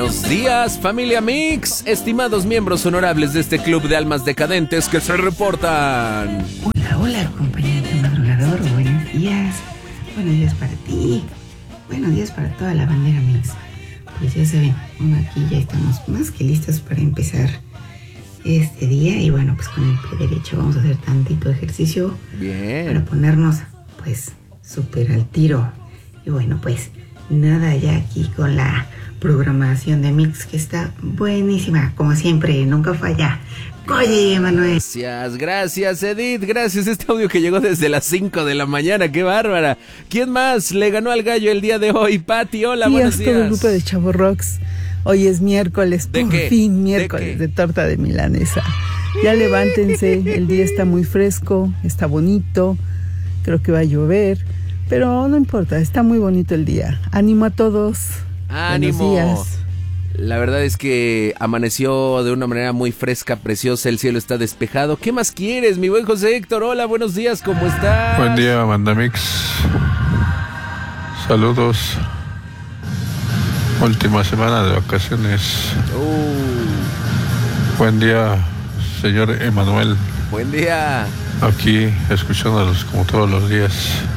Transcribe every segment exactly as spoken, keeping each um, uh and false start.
buenos días, familia Mix, estimados miembros honorables de este club de almas decadentes que se reportan. Hola, hola, compañero madrugador, buenos días. Buenos días para ti. Buenos días para toda la bandera Mix. Pues ya saben, bueno, aquí ya estamos más que listos para empezar este día. Y bueno, pues con el pie derecho vamos a hacer tantito ejercicio. Bien. Para ponernos, pues, súper al tiro. Y bueno, pues, nada ya aquí con la programación de Mix, que está buenísima, como siempre, nunca falla. Oye, Manuel. Gracias, gracias, Edith, gracias. Este audio que llegó desde las cinco de la mañana, qué bárbara. ¿Quién más le ganó al gallo el día de hoy? Pati, hola, sí, buenos días. días. Todo el grupo de Chavo Rocks. Hoy es miércoles, ¿De por qué? fin miércoles ¿De de torta de milanesa. Ya levántense, el día está muy fresco, está bonito, creo que va a llover, pero no importa, está muy bonito el día. Ánimo a todos. Ánimo. Buenos días. La verdad es que amaneció de una manera muy fresca, preciosa, el cielo está despejado. ¿Qué más quieres, mi buen José Héctor? Hola, buenos días, ¿cómo estás? Buen día, Mandamix. Saludos. Última semana de vacaciones. Uh, Buen día, señor Emanuel. buen día. Aquí escuchándolos como todos los días.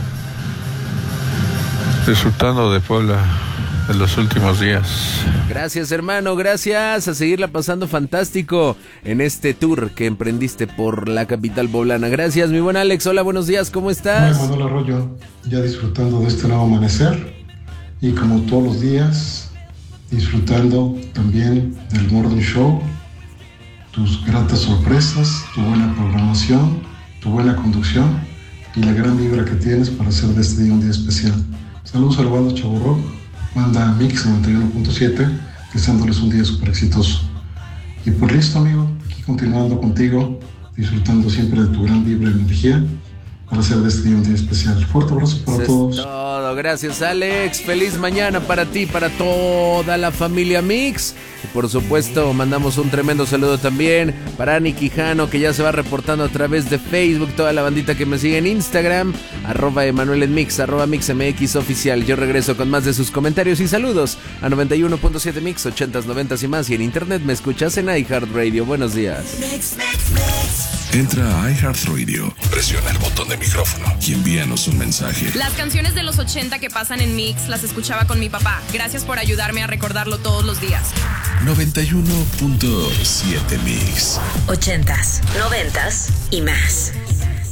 Disfrutando de Puebla en los últimos días. Gracias, hermano, gracias. A seguirla pasando fantástico en este tour que emprendiste por la capital poblana. Gracias, mi buen Alex. Hola, buenos días, ¿cómo estás? Hola, Manuel Arroyo, ya disfrutando de este nuevo amanecer y como todos los días, disfrutando también del Morning Show, tus gratas sorpresas, tu buena programación, tu buena conducción y la gran vibra que tienes para hacer de este día un día especial. Saludos al bando Chavo Rock, banda Mix noventa y uno punto siete, deseándoles un día súper exitoso. Y pues listo, amigo, aquí continuando contigo, disfrutando siempre de tu gran vibra y energía para hacer de este día un día especial. Fuerte abrazo para Eso todos. es todo, gracias, Alex. Feliz mañana para ti, para toda la familia Mix. Y por supuesto, mandamos un tremendo saludo también para Ani Quijano, que ya se va reportando a través de Facebook, toda la bandita que me sigue en Instagram, arroba Emanuel en Mix, arroba MixMX oficial. Yo regreso con más de sus comentarios y saludos a noventa y uno punto siete Mix, ochentas, noventas y más. Y en internet me escuchas en iHeartRadio. Buenos días. Mix, mix, mix. Entra a iHeartRadio, presiona el botón de micrófono y envíanos un mensaje. Las canciones de los ochenta que pasan en Mix las escuchaba con mi papá. Gracias por ayudarme a recordarlo todos los días. noventa y uno punto siete Mix. Ochentas, noventas y más.